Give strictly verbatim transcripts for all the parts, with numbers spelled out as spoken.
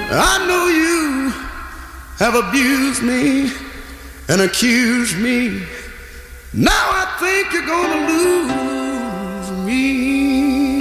I know you have abused me and accused me. Now I think you're gonna lose me.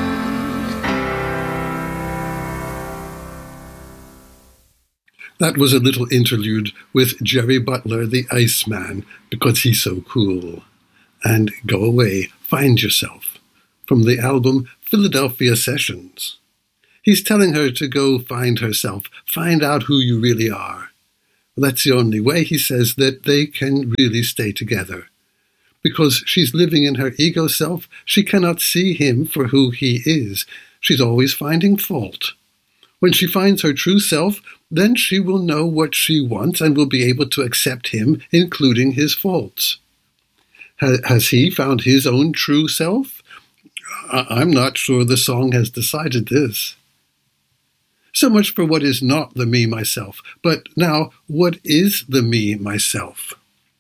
That was a little interlude with Jerry Butler, the Iceman, because he's so cool. And Go Away, Find Yourself, from the album Philadelphia Sessions. He's telling her to go find herself, find out who you really are. That's the only way, he says, that they can really stay together. Because she's living in her ego self, she cannot see him for who he is. She's always finding fault. When she finds her true self, then she will know what she wants and will be able to accept him, including his faults. Has he found his own true self? I'm not sure the song has decided this. So much for what is not the me, myself. But now, what is the me, myself?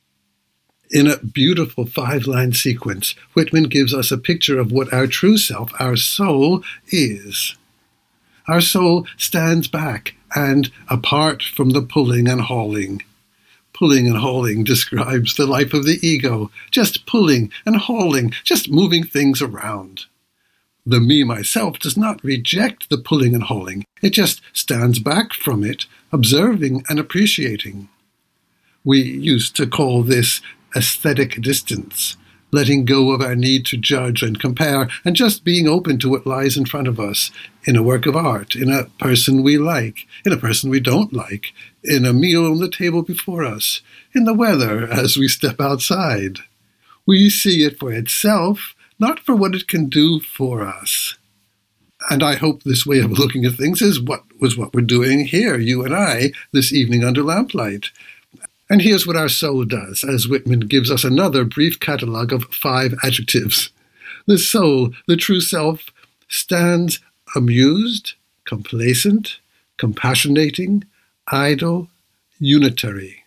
In a beautiful five-line sequence, Whitman gives us a picture of what our true self, our soul, is. Our soul stands back and apart from the pulling and hauling. Pulling and hauling describes the life of the ego, just pulling and hauling, just moving things around. The me, myself, does not reject the pulling and hauling. It just stands back from it, observing and appreciating. We used to call this aesthetic distance, letting go of our need to judge and compare, and just being open to what lies in front of us, in a work of art, in a person we like, in a person we don't like, in a meal on the table before us, in the weather as we step outside. We see it for itself, not for what it can do for us. And I hope this way of looking at things is what was what we're doing here, you and I, this evening under lamplight. And here's what our soul does, as Whitman gives us another brief catalogue of five adjectives. The soul, the true self, stands amused, complacent, compassionating, idle, unitary.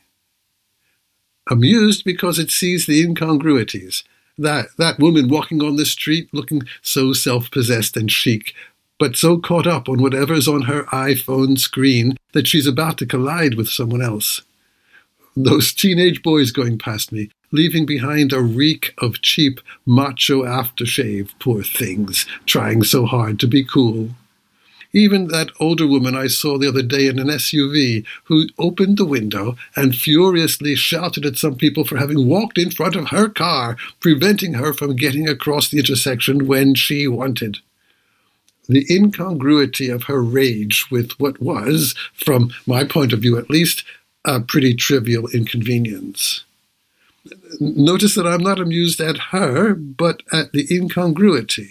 Amused because it sees the incongruities. That, that woman walking on the street looking so self-possessed and chic, but so caught up on whatever's on her iPhone screen that she's about to collide with someone else. Those teenage boys going past me, leaving behind a reek of cheap macho aftershave, poor things, trying so hard to be cool. Even that older woman I saw the other day in an S U V who opened the window and furiously shouted at some people for having walked in front of her car, preventing her from getting across the intersection when she wanted. The incongruity of her rage with what was, from my point of view at least, a pretty trivial inconvenience. Notice that I'm not amused at her, but at the incongruity.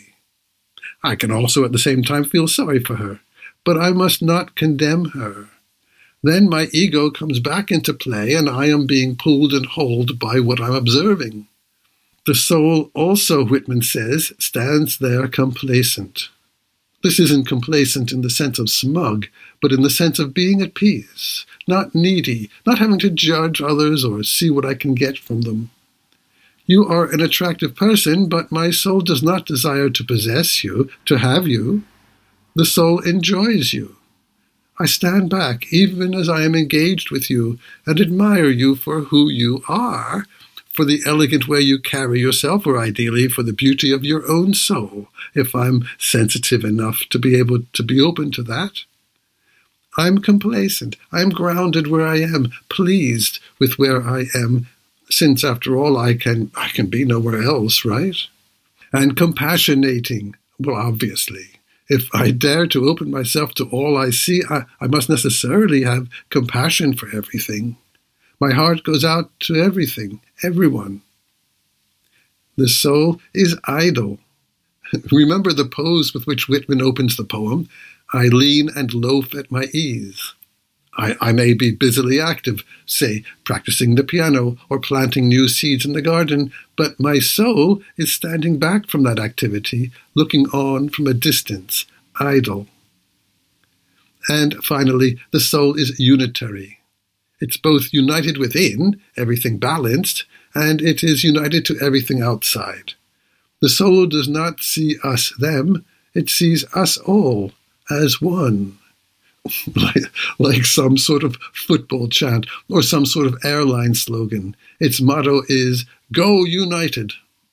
I can also at the same time feel sorry for her, but I must not condemn her. Then my ego comes back into play and I am being pulled and hauled by what I'm observing. The soul also, Whitman says, stands there complacent. This isn't complacent in the sense of smug, but in the sense of being at peace, not needy, not having to judge others or see what I can get from them. You are an attractive person, but my soul does not desire to possess you, to have you. The soul enjoys you. I stand back, even as I am engaged with you, and admire you for who you are, for the elegant way you carry yourself, or ideally for the beauty of your own soul, if I'm sensitive enough to be able to be open to that. I'm complacent. I'm grounded where I am, pleased with where I am, since, after all, I can I can be nowhere else, right? And compassionating, well, obviously. If I dare to open myself to all I see, I, I must necessarily have compassion for everything. My heart goes out to everything, everyone. The soul is idle. Remember the pose with which Whitman opens the poem. I lean and loaf at my ease. I, I may be busily active, say, practicing the piano or planting new seeds in the garden, but my soul is standing back from that activity, looking on from a distance, idle. And finally, the soul is unitary. It's both united within, everything balanced, and it is united to everything outside. The soul does not see us, them, it sees us all as one. like, like some sort of football chant or some sort of airline slogan. Its motto is, "Go United."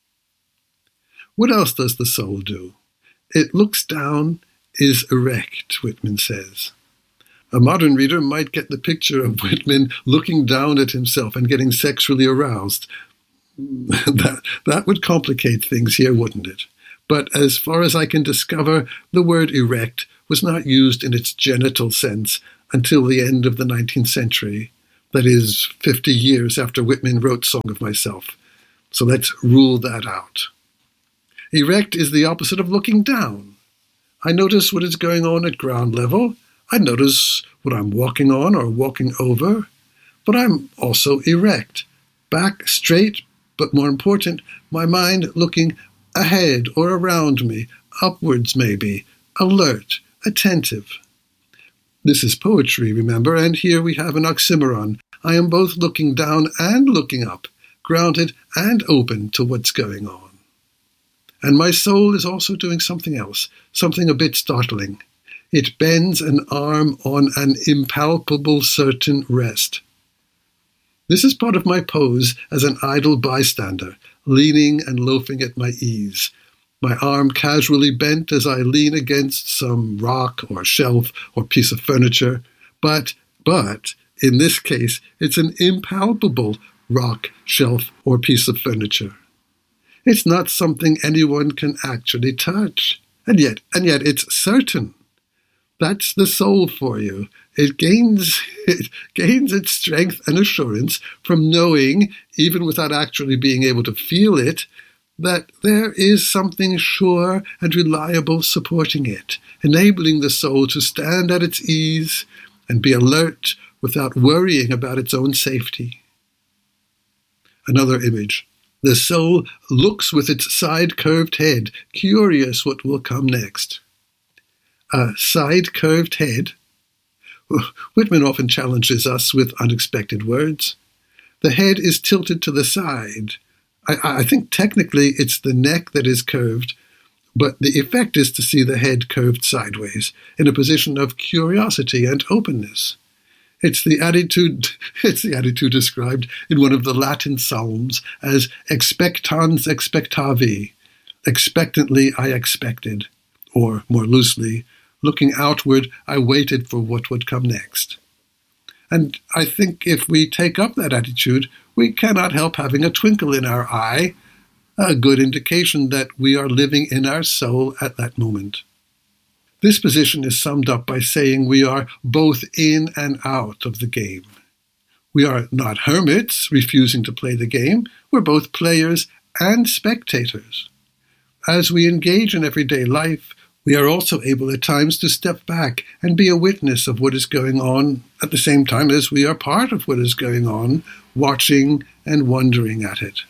What else does the soul do? It looks down, is erect, Whitman says. A modern reader might get the picture of Whitman looking down at himself and getting sexually aroused. that, that would complicate things here, wouldn't it? But as far as I can discover, the word erect was not used in its genital sense until the end of the nineteenth century, that is, fifty years after Whitman wrote Song of Myself. So let's rule that out. Erect is the opposite of looking down. I notice what is going on at ground level. I notice what I'm walking on or walking over. But I'm also erect, back straight, but more important, my mind looking ahead or around me, upwards maybe, alert, attentive. This is poetry, remember, and here we have an oxymoron. I am both looking down and looking up, grounded and open to what's going on. And my soul is also doing something else, something a bit startling. It bends an arm on an impalpable certain rest. This is part of my pose as an idle bystander, leaning and loafing at my ease, my arm casually bent as I lean against some rock or shelf or piece of furniture. But, but, in this case, it's an impalpable rock, shelf, or piece of furniture. It's not something anyone can actually touch, and yet, and yet it's certain. That's the soul for you. It gains, it gains its strength and assurance from knowing, even without actually being able to feel it, that there is something sure and reliable supporting it, enabling the soul to stand at its ease and be alert without worrying about its own safety. Another image. The soul looks with its side-curved head, curious what will come next. A side-curved head? Whitman often challenges us with unexpected words. The head is tilted to the side. I, I think technically it's the neck that is curved, but the effect is to see the head curved sideways, in a position of curiosity and openness. It's the attitude, it's the attitude described in one of the Latin psalms as expectans expectavi, expectantly I expected, or more loosely, looking outward, I waited for what would come next. And I think if we take up that attitude, we cannot help having a twinkle in our eye, a good indication that we are living in our soul at that moment. This position is summed up by saying we are both in and out of the game. We are not hermits refusing to play the game. We're both players and spectators. As we engage in everyday life, we are also able at times to step back and be a witness of what is going on at the same time as we are part of what is going on, watching and wondering at it.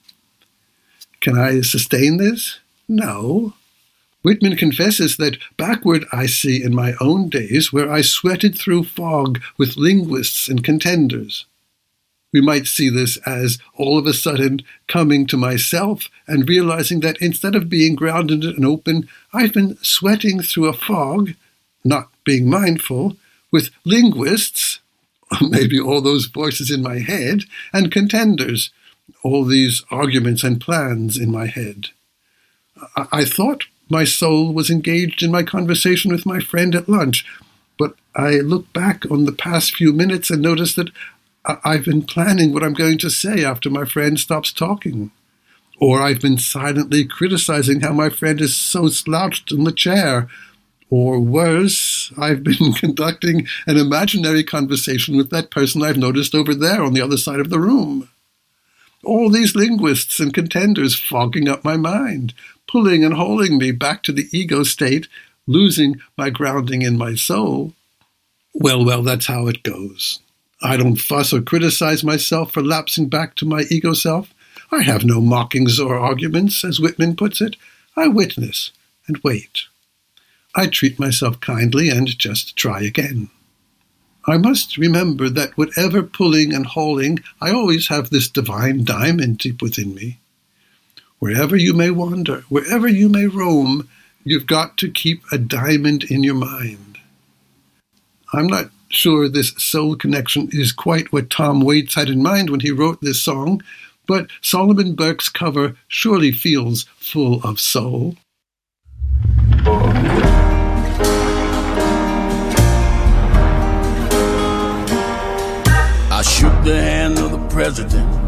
Can I sustain this? No. Whitman confesses that backward I see in my own days where I sweated through fog with linguists and contenders. We might see this as all of a sudden coming to myself and realizing that instead of being grounded and open, I've been sweating through a fog, not being mindful, with linguists, maybe all those voices in my head, and contenders, all these arguments and plans in my head. I, I thought my soul was engaged in my conversation with my friend at lunch, but I look back on the past few minutes and notice that I've been planning what I'm going to say after my friend stops talking. Or I've been silently criticizing how my friend is so slouched in the chair. Or worse, I've been conducting an imaginary conversation with that person I've noticed over there on the other side of the room. All these linguists and contenders fogging up my mind, pulling and holding me back to the ego state, losing my grounding in my soul. Well, well, that's how it goes. I don't fuss or criticize myself for lapsing back to my ego self. I have no mockings or arguments, as Whitman puts it. I witness and wait. I treat myself kindly and just try again. I must remember that whatever pulling and hauling, I always have this divine diamond deep within me. Wherever you may wander, wherever you may roam, you've got to keep a diamond in your mind. I'm not sure this soul connection is quite what Tom Waits had in mind when he wrote this song, but Solomon Burke's cover surely feels full of soul. I shook the hand of the president